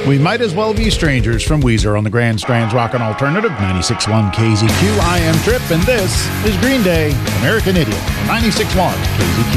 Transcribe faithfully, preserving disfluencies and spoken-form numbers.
We Might As Well Be Strangers from Weezer on the Grand Strands Rockin' Alternative, ninety-six point one K Z Q. I am Trip, and this is Green Day, American Idiot, on ninety-six point one K Z Q.